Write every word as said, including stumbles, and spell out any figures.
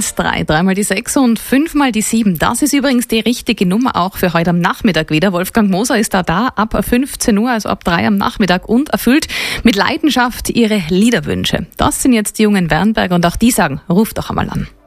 eins drei, dreimal die sechs und fünfmal die sieben. Das ist übrigens die richtige Nummer auch für heute am Nachmittag wieder. Wolfgang Moser ist da da ab fünfzehn Uhr, also ab drei am Nachmittag und erfüllt mit Leidenschaft ihre Liederwünsche. Das sind jetzt die jungen Wernberger und auch die sagen, ruf doch einmal an.